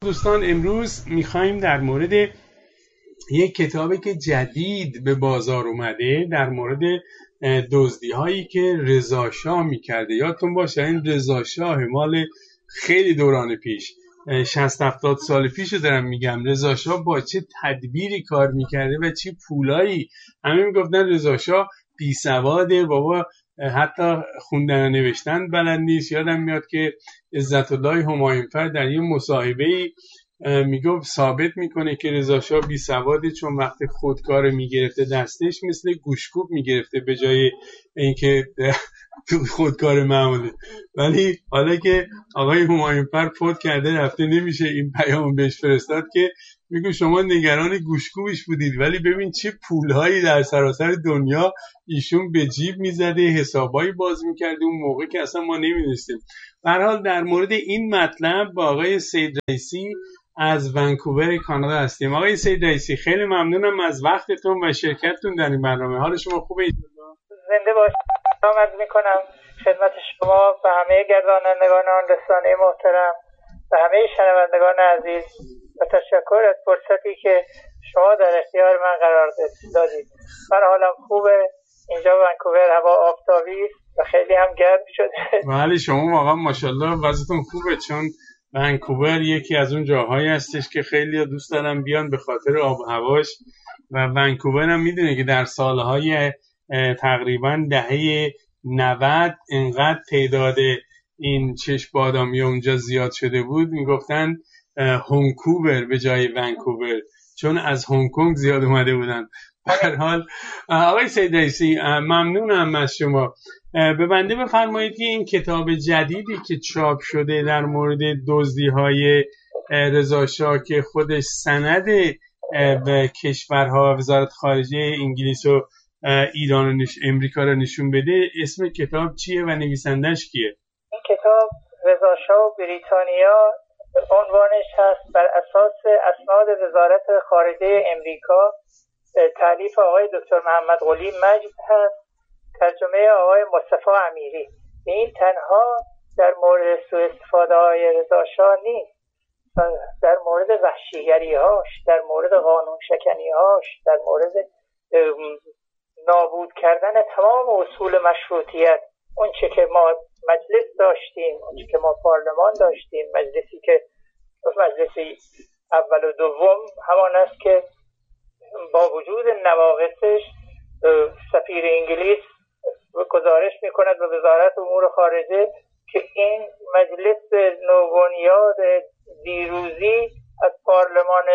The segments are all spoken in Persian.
دوستان امروز میخوایم در مورد یک کتابی که جدید به بازار اومده در مورد دزدی هایی که رضا شاه میکرده. یادتون باشه این رضا شاه مال خیلی دوران پیش 60-70 سال پیش رو دارم میگم. رضا شاه با چه تدبیری کار میکرده و چه پولایی. همه میگفتن رضا شاه بی سواده، بابا حتی خوندن و نوشتن بلد نیست. یادم میاد که عزت الله همایونفر در یه مصاحبه‌ای میگفت ثابت میکنه که رضا شاه بی سواده، چون وقتی خودکار میگرفته دستش مثل گوشکوب میگرفته به جای اینکه خودکار معمولی. ولی حالا که آقای همایونفر فوت کرده رفته، نمیشه این پیام بهش فرستاد که میگو شما نگران گوشکوبش بودید، ولی ببین چه پولهایی در سراسر دنیا ایشون به جیب میزده، حسابایی باز میکرده اون موقع که اصلا ما نمیدونستیم. به هر حال در مورد این مطلب با آقای سید رئیسی از ونکوور کانادا هستیم. آقای سید رئیسی خیلی ممنونم از وقتتون و شرکتتون در این برنامه. حال شما خوبه؟ زنده باشید. سلام میکنم خدمت شما و همه گردانندگان رسانه محترم و همه شنوندگان عزیز و تشکر از فرصتی که شما در اختیار من قرار دادید. من حالم خوبه. اینجا ونکوور هوا آفتابی و خیلی هم گرم شده. بله شما واقعا ماشاءالله وضعتون خوبه، چون ونکوور یکی از اون جاهایی هستش که خیلی دوست دارم بیان به خاطر آب و هواش. و ونکوور هم میدونه که در سالهای تقریبا دهه 90 اینقدر تعداد این چشم بادامی اونجا زیاد شده بود میگفتن هونکوور به جای ونکوور، چون از هنگ کنگ زیاد اومده بودن. به هر حال آقای سید رئیسی ممنونم از شما. به بنده بفرمایید که این کتاب جدیدی که چاپ شده در مورد دزدی‌های رضا شاه که خودش سند به کشورها و وزارت خارجه انگلیس و ایران و امریکا رو نشون بده، اسم کتاب چیه و نویسندش کیه؟ این کتاب رضا شاه و بریتانیا عنوانش هست، بر اساس اسناد وزارت خارجه امریکا. تالیف آقای دکتر محمد قلی مجد هست، ترجمه آقای مصطفی امیری. این تنها در مورد سوء استفاده های رضا شاه نیست، در مورد وحشیگری هاش، در مورد قانون شکنی هاش، در مورد نابود کردن تمام اصول مشروطیت. اون چه که ما مجلس داشتیم، اون چه که ما پارلمان داشتیم، مجلسی که مجلسی اول و دوم همان است که با وجود نواقصش سفیر انگلیس گزارش میکند به وزارت امور خارجه که این مجلس نوبنیاد دیروزی از پارلمان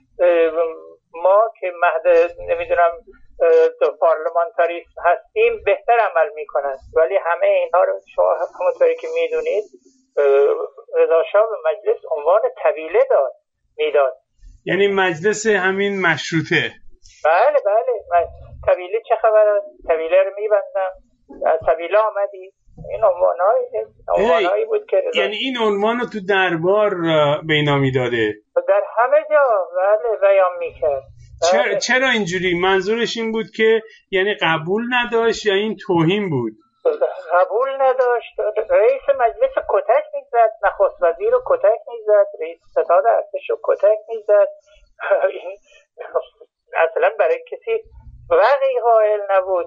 ما که مهد نمیدونم پارلمانتاریسم هستیم بهتر عمل میکنند. ولی همه اینها رو شما همونطوری که میدونید رضا شاه به مجلس عنوان طویله میداد. یعنی مجلس همین مشروطه. بله طویله چه خبر است؟ طویله رو میبندم، طویله آمدی. این عنوانهایی بود که یعنی این عنوان رو تو دربار به اینا میداده، در همه جا بیان میکرد. چرا اینجوری؟ منظورش این بود که یعنی قبول نداشت یا این توهین بود؟ قبول نداشت. رئیس مجلس کتک میزد، نخست وزیر رو کتک میزد، رئیس ستاد ارتش رو کتک میزد. اصلا برای کسی وقعی قائل نبود.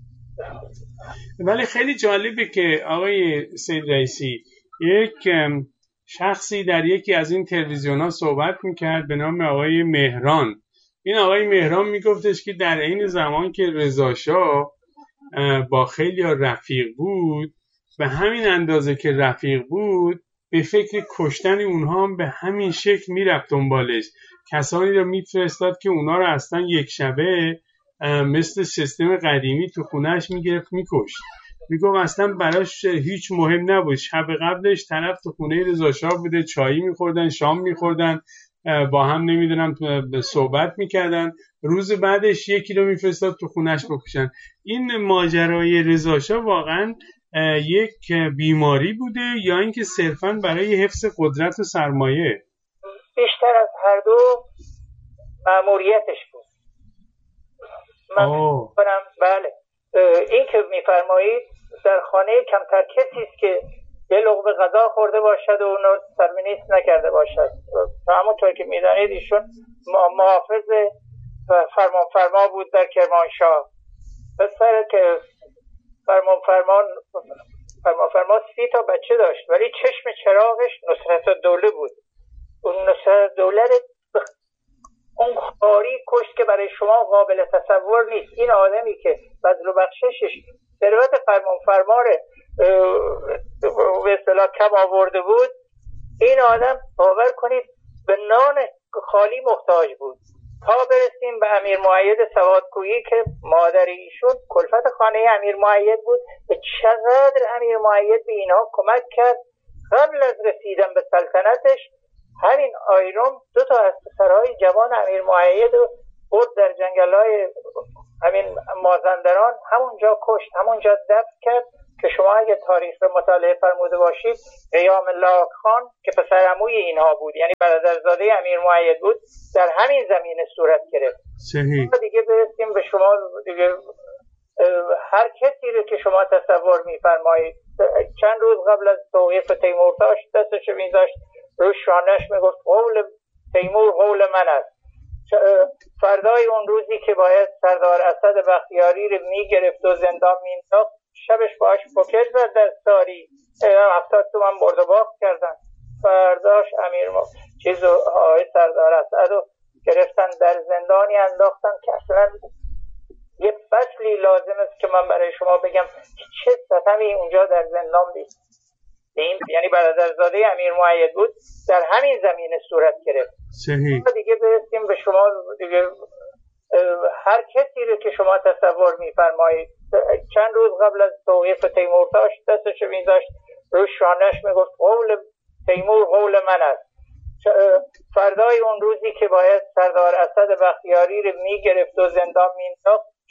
ولی خیلی جالبه که آقای سید رئیسی یک شخصی در یکی از این تلویزیون‌ها صحبت میکرد به نام آقای مهران. این آقای مهران میگفتش که در این زمان که رضا شاه با خیلی رفیق بود، به همین اندازه که رفیق بود به فکر کشتن اونها هم به همین شکل میرفت دنبالش. کسانی رو میفرستاد که اونا رو اصلا یک شبه مثل سیستم قدیمی تو خونهش میگرفت میکشت. میگم اصلا براش هیچ مهم نبود. شب قبلش طرف تو خونه رضا شاه بوده، چایی میخوردن، شام میخوردن، با هم نمیدونم صحبت میکردن. روز بعدش یکی رو میفرستاد تو خونهش بکشن. این ماجرای رضا شاه واقعا یک بیماری بوده یا اینکه صرفا برای حفظ قدرت و سرمایه؟ بیشتر از هر دو مأموریتش بود. من کنم بله. این که میفرمایید در خانه کمتر کسی است که یه لقمه غذا خورده باشد و اونو ترمینیست نکرده باشد. همونطور که میدانید ایشون محافظ فرما بود در کرمانشاه. بسیار که فرما 30 تا بچه داشت، ولی چشم چراغش نصرتالدوله بود. اون نصرتالدوله اون خاری کشت که برای شما قابل تصور نیست. این آدمی که بذل و بخششش ثروت فرمان به اصطلاح کم آورده بود، این آدم باور کنید به نان خالی محتاج بود. تا برسیم به امیر مؤید سوادکویی که مادر ایشون کلفت خانه امیر مؤید بود، به چقدر امیر مؤید به اینها کمک کرد. قبل از رسیدن به سلطنتش همین آیروم 2 تا از پسرهای جوان امیر مؤید رو برد در جنگل‌های همین مازندران، همونجا کشت، همونجا دفن کرد که شما اگه تاریخ رو مطالعه فرموده باشید، قیام الله خان که پسر عموی اینها بود، یعنی برادرزاده امیر مؤید بود، در همین زمینه صورت گرفت. صحیح. دیگه برسیم به شما دیگه هر کسی رو که شما تصور می‌فرمایید چند روز قبل از توقیف تیمورتاش دستش می‌ذاشت روی شانه‌اش میگفت قول تیمور قول من است. فردای اون روزی که باید سردار اسد بختیاری رو میگرفت و زندان مینداخت، شبش باش پوکر زد در ساری، 70 تومن برد و باخت کردن. فرداش سردار اسد رو گرفتن در زندانی انداختن که اصلا یه فصلی لازم است که من برای شما بگم چه ستمی اونجا در زندان دید. یعنی برادرزاده امیر مؤید بود، در همین زمینه صورت گرفت. صحیح. دیگه برسیم به شما دیگه هر کسی رو که شما تصور می‌فرمایید چند روز قبل از توقیف تیمورتاش دستش می‌ذاشت روی شانه‌اش میگفت قول تیمور قول من است. فردای اون روزی که باید سردار اسد بختیاری رو میگرفت و زندان مینداخت،